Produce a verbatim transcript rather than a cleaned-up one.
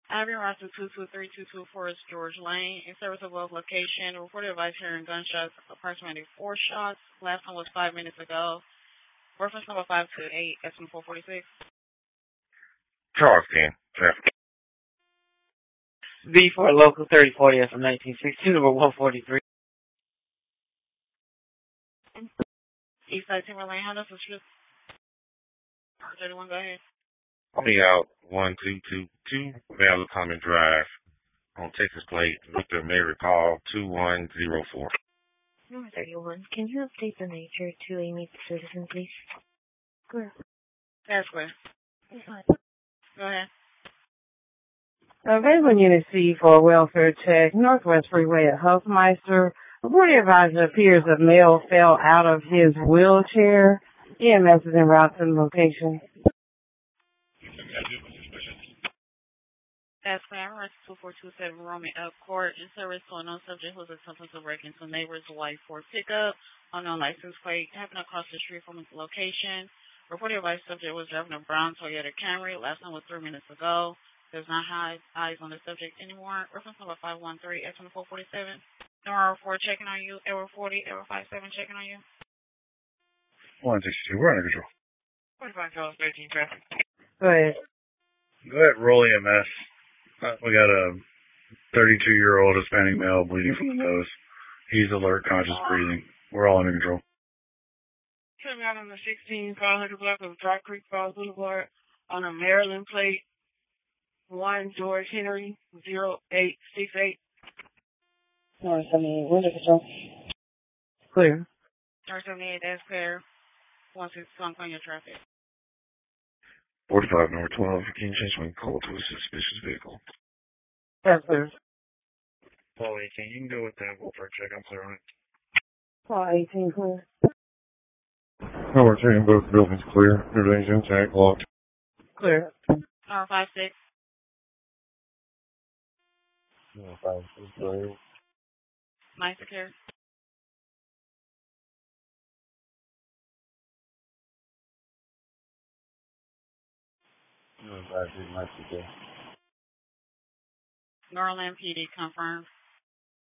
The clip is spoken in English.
Abbey Ross to two two three two two four is George Lane. In service of both location, reported device hearing gunshots, approximately four shots. Last one was five minutes ago. Reference number five two eight, S M four forty-six. Charles King, traffic. B for local thirty forty F M nineteen sixty, number one forty-three. Eastside Timberlane, Honda, Suspicious. thirty-one, go ahead. Coming out one two two two, Valley Common Drive on Texas Plate, Victor Mary Call two one zero four. Number thirty-one, can you update the nature to Amy the citizen, please? Clear. That's clear. Go ahead. Available Unit C for a welfare check, Northwest Freeway at Huffmeister. Reporting advisor appears a male fell out of his wheelchair. E M S is en route to the location. That's clear. Arrest two four two seven Roman L Court. In service to a known subject who was attempting to break into a neighbor's white Ford pickup. Unknown license plate happened across the street from its location. Reported advice subject was driving a brown Toyota Camry. Last time was three minutes ago. Does not have eyes on the subject anymore. Reference number five one three, S M four forty-seven. Number four checking on you. Error forty, error five seven checking on you. one sixty-two, we're under control. forty-five Charles thirteen traffic. Go ahead. Go ahead, roll E M S. Uh, we got a thirty-two-year-old Hispanic male bleeding from the nose. He's alert, conscious breathing. We're all under control. Coming out on the sixteen five hundred block of Dry Creek Falls Boulevard on a Maryland plate. one George Henry zero eight six eight. Number seventy-eight, we're under control. Clear. Number seventy-eight, that's clear. Once it's sunk on your traffic. forty-five, number twelve, can you change my call to a suspicious vehicle? That's clear. Paul eighteen, you can go with that welfare check. I'm clear on it. Call eighteen, clear. Number ten, both buildings clear. Everything's intact, locked. Clear. Number five six. Number five six, clear. Nice secure. Number five six, nice secure. Norland P D confirmed.